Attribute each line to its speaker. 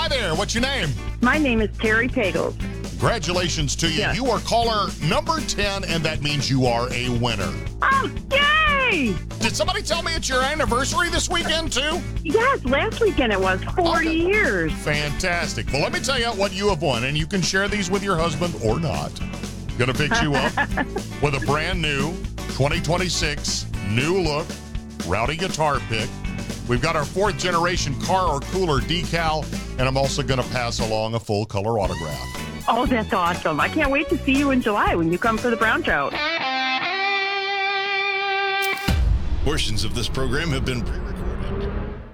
Speaker 1: Hi there. What's your name?
Speaker 2: My name is Terry Pagels.
Speaker 1: Congratulations to you.
Speaker 2: Yes.
Speaker 1: You are caller number 10, and that means you are a winner.
Speaker 2: Oh, yay!
Speaker 1: Did somebody tell me it's your anniversary this weekend, too?
Speaker 2: Yes, last weekend it was 40 years.
Speaker 1: Fantastic. Well, let me tell you what you have won, and you can share these with your husband or not. Going to pick you up with a brand new 2026 new look Rowdy guitar pick. We've got our 4th generation car or cooler decal, and I'm also going to pass along a full color autograph.
Speaker 2: Oh, that's awesome. I can't wait to see you in July when you come for the Brown Trout.
Speaker 3: Portions of this program have been